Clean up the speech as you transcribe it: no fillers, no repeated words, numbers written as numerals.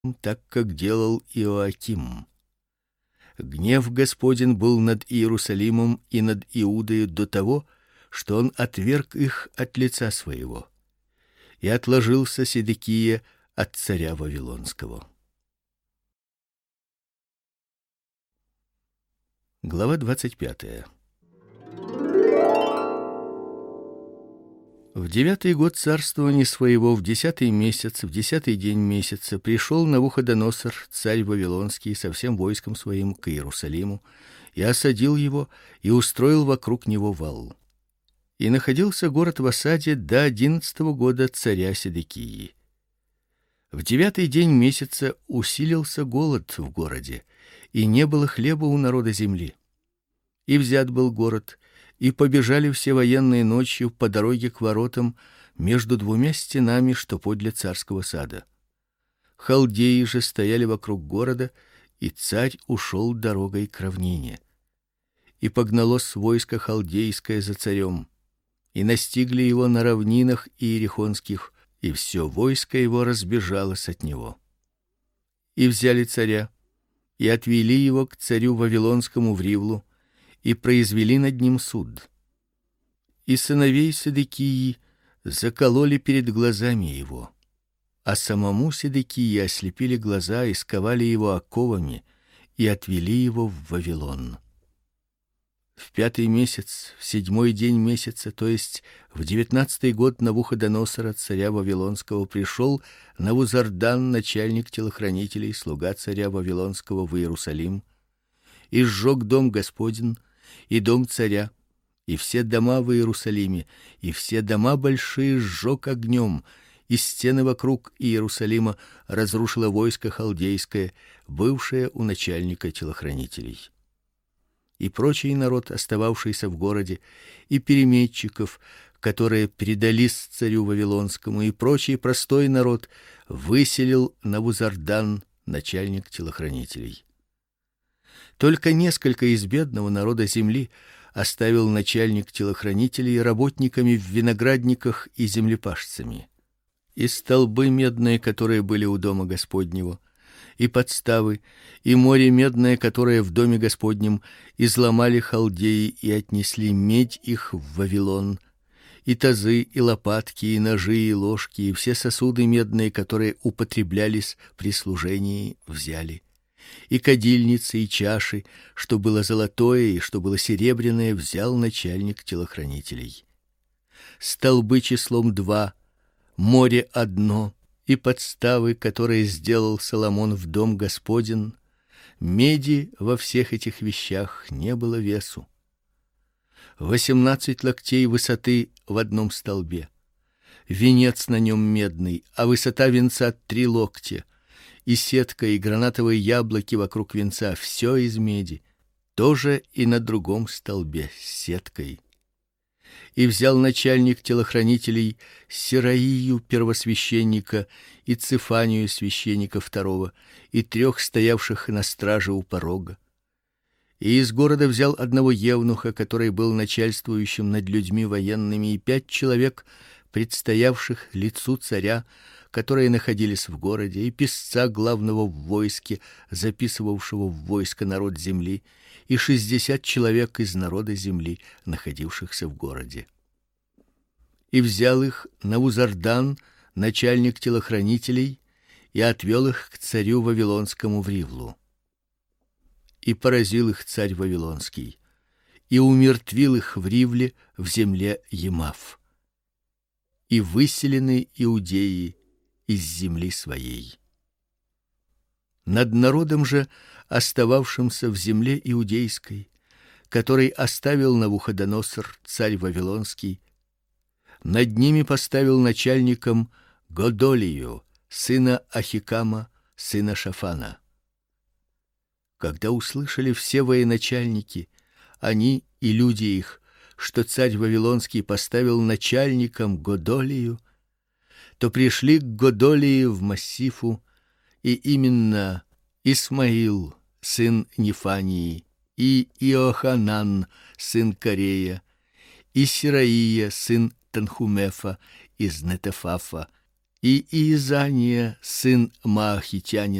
так как делал Иоаким. Гнев Господень был над Иерусалимом и над Иудею до того, что он отверг их от лица своего. И отложился Седекия от царя Вавилонского. Глава 25. В 9-й год царствования своего, в 10-й месяц, в 10-й день месяца, пришел Навуходоносор, царь Вавилонский, со всем войском своим к Иерусалиму, и осадил его, и устроил вокруг него вал. И находился город в осаде до 11-го года царя Седекии. В 9-й день месяца усилился голод в городе, и не было хлеба у народа земли. И взят был город, и побежали все военные ночью по дороге к воротам между двумя стенами, что подле царского сада. Халдеи же стояли вокруг города, и царь ушел дорогой к равнине. И погналось войско халдейское за царем, и настигли его на равнинах иерихонских, и все войско его разбежалось от него. И взяли царя, и отвели его к царю Вавилонскому в Ривлу, и произвели над ним суд. И сыновей Седекии закололи перед глазами его, а самому Седекии ослепили глаза и сковали его оковами и отвели его в Вавилон. В 5-й месяц, в 7-й день месяца, то есть в 19-й год Навуходоносора, царя Вавилонского, пришел Навузардан, начальник телохранителей, слуга царя Вавилонского, в Иерусалим, и сжег дом Господень и дом царя, и все дома в Иерусалиме, и все дома большие сжег огнем, и стены вокруг Иерусалима разрушило войско халдейское, бывшее у начальника телохранителей. И прочий народ, остававшийся в городе, и переметчиков, которые предались царю Вавилонскому, и прочий простой народ выселил Навузардан, начальник телохранителей. Только несколько из бедного народа земли оставил начальник телохранителей работниками в виноградниках и землепашцами. И столбы медные, которые были у дома Господнего, и подставы, и море медное, которое в доме Господнем, изломали халдеи и отнесли медь их в Вавилон, и тазы, и лопатки, и ножи, и ложки, и все сосуды медные, которые употреблялись при служении, взяли. И кадильницы, и чаши, что было золотое и что было серебряное, взял начальник телохранителей. Столбы числом 2, море 1, и подставы, которые сделал Соломон в дом Господень, меди во всех этих вещах не было весу. 18 локтей высоты в одном столбе, венец на нем медный, а высота венца 3 локтя. И сетка, и гранатовые яблоки вокруг венца, все из меди, тоже и на другом столбе с сеткой. И взял начальник телохранителей Сираию первосвященника и Цефанию священника второго и 3 стоявших на страже у порога. И из города взял одного евнуха, который был начальствующим над людьми военными, и 5 человек, предстоявших лицу царя, которые находились в городе, и писца главного в войске, записывавшего в войско народ земли, и 60 человек из народа земли, находившихся в городе. И взял их Навузардан, начальник телохранителей, и отвел их к царю Вавилонскому в Ривлу. И поразил их царь Вавилонский, и умертвил их в Ривле в земле Емав. И выселены иудеи из земли своей. Над народом же, остававшимся в земле иудейской, который оставил Навуходоносор, царь Вавилонский, над ними поставил начальником Годолию, сына Ахикама, сына Шафана. Когда услышали все военачальники, они и люди их, что царь Вавилонский поставил начальником Годолию, то пришли к Годолии в Массифу, и именно Исмаил, сын Нефании, и Иоханан, сын Карея, и Сираия, сын Танхумефа из Нетефафа, и Иезания, сын Маахитянин,